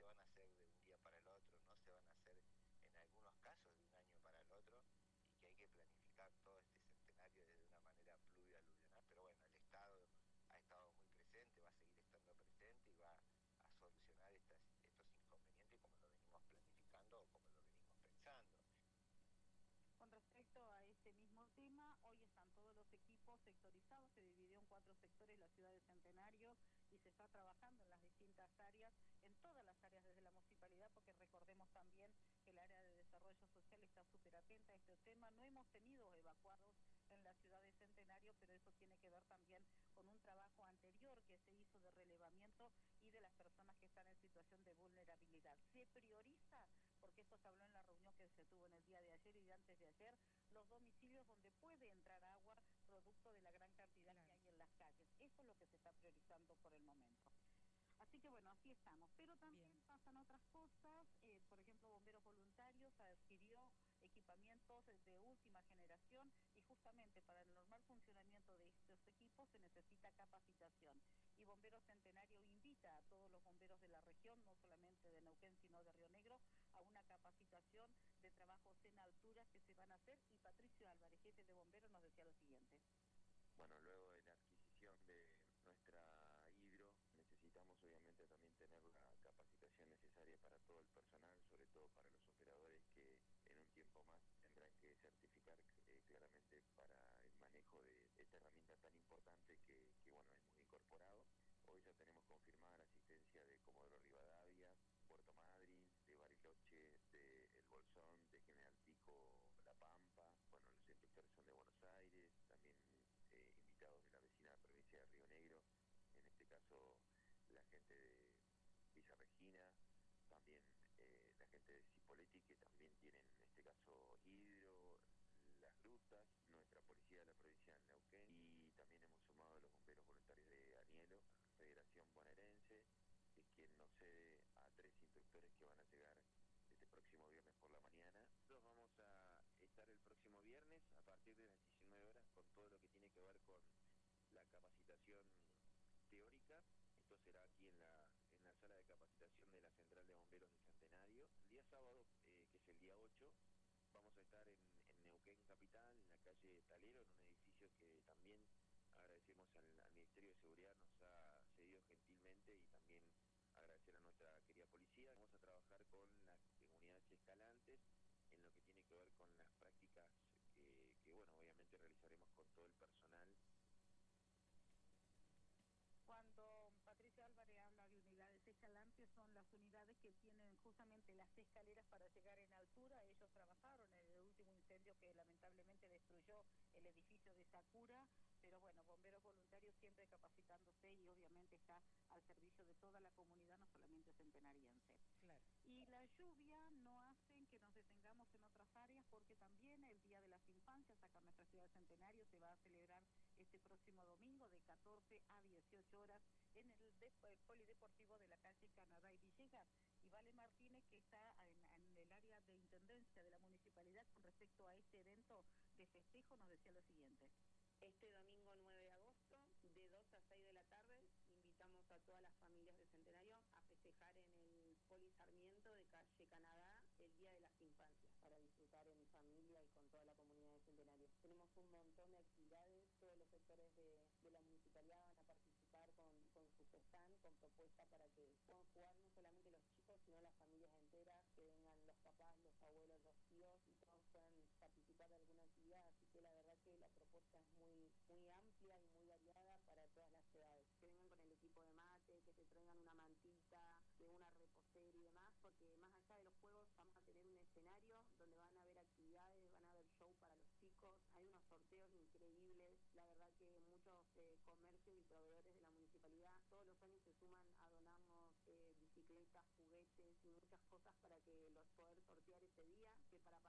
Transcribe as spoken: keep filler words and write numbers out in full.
van a hacer de un día para el otro, no se van a hacer en algunos casos de un año para el otro, y que hay que planificar todo este centenario de una manera plurialunal. Pero bueno, el Estado ha estado muy presente, va a seguir estando presente y va a solucionar estas, estos inconvenientes como lo venimos planificando o como lo venimos pensando. Con respecto a este mismo tema, hoy están todos los equipos sectorizados, se dividió en cuatro sectores la ciudad de Centenario y se está trabajando en las distintas áreas, en todas las áreas desde la municipalidad, porque recordemos también que el área de desarrollo social está súper atenta a este tema. No hemos tenido evacuados en la ciudad de Centenario, pero eso tiene que ver también con un trabajo anterior que se hizo de relevamiento y de las personas que están en situación de vulnerabilidad. Se prioriza, porque esto se habló en la reunión que se tuvo en el día de ayer y de antes de ayer, los domicilios donde puede entrar agua producto de la gran cantidad claro. que hay en las calles. Eso es lo que se está priorizando por el momento. Así que bueno, así estamos. Pero también Bien. pasan otras cosas. Eh, por ejemplo, Bomberos Voluntarios adquirió equipamientos de última generación y justamente para el normal funcionamiento de estos equipos se necesita capacitación. Y Bomberos Centenario invita a todos los bomberos de la región, no solamente de Neuquén, sino de Río Negro, a una capacitación de trabajos en altura que se van a hacer. Y Patricio Álvarez, jefe de bomberos, nos decía lo siguiente. Bueno, luego de la adquisición de nuestra hidro, necesitamos obviamente también tener la capacitación necesaria para todo el personal, sobre todo para los operadores que en un tiempo más tendrán que certificar eh, claramente para el manejo de esta herramienta tan importante que, que bueno, hemos incorporado. Hoy ya tenemos confirmada la asistencia de Comodoro Rivadavia, Puerto Madryn, de Bariloche, de El Bolsón, de General Pico, La Pampa. Bueno, los instructores son de Buenos Aires, también eh, invitados de la vecina provincia de Río Negro, en este caso la gente de Villa Regina, también eh, la gente de Cipolletti, que también tienen en este caso hidro, las grutas, nuestra policía de la provincia de Neuquén, y también hemos sumado a los bomberos voluntarios de Anielo, Federación Bonaerense, que es quien nos cede a tres instructores que van a llegar este próximo viernes por la mañana. Nosotros vamos a estar el próximo viernes a partir de las diecinueve horas con todo lo que tiene que ver con la capacitación teórica. Esto será aquí en la, en la sala de capacitación de la Central de Bomberos de Centenario. El día sábado, eh, que es el día ocho, vamos a estar en, en Neuquén Capital, en la calle Talero, en un edificio que también agradecemos al, al Ministerio de Seguridad, nos ha cedido gentilmente, y también agradecer a nuestra querida policía. Vamos a trabajar con las unidades escalantes en lo que tiene que ver con las prácticas que, que bueno, obviamente realizaremos con todo el personal. Cuando Patricio Álvarez habla de unidades escalantes, son las unidades que tienen justamente las escaleras para llegar en altura. Ellos trabajaron en el último incendio que lamentablemente destruyó el edificio de Sakura, pero bueno, Bomberos Voluntarios siempre capacitándose y obviamente está al servicio de toda la comunidad, no solamente centenariense. Claro. Y la lluvia no hacen que nos detengamos en otras áreas, porque también el Día de las Infancias acá en nuestra ciudad de Centenario se va a celebrar este próximo domingo de catorce a dieciocho horas en el, de, el polideportivo de la calle Canadá y Villegas. Y Vale Martínez, que está en, en el área de intendencia de la municipalidad con respecto a este evento de festejo, nos decía lo siguiente. Este domingo nueve de agosto, de dos a seis de la tarde, invitamos a todas las familias de Centenario a festejar en el Poli Sarmiento de calle Canadá el Día de las Infancias, para disfrutar en familia y con toda la comunidad de Centenario. Tenemos un montón de actividades, todos los sectores de, de la municipalidad van a participar con, con sus stands, con propuestas para que puedan jugar no solamente los chicos, sino las familias enteras, que vengan los papás, los abuelos, los tíos, y todos puedan participar de alguna actividad. Así que la verdad que la propuesta es muy Muy, muy amplia y muy variada para todas las edades. Que vengan con el equipo de mate, que te traigan una mantita, de una reposera y demás, porque más allá de los juegos vamos a tener un escenario donde van a haber actividades, van a haber show para los chicos, hay unos sorteos increíbles. La verdad que muchos eh, comercios y proveedores de la municipalidad todos los años se suman a donarnos eh, bicicletas, juguetes y muchas cosas para que los poder sortear ese día, que para